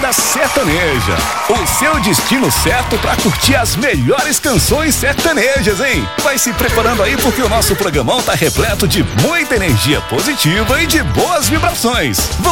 Balada Sertaneja. O seu destino certo para curtir as melhores canções sertanejas, hein? Vai se preparando aí porque o nosso programão tá repleto de muita energia positiva e de boas vibrações. Vamos